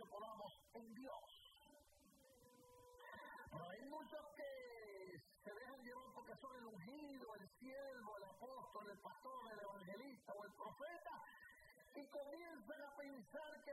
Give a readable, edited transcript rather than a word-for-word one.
que podamos en Dios. Pero hay muchos que se dejan llevar porque son el ungido, el siervo, el apóstol, el pastor, el evangelista o el profeta, y comienzan a pensar que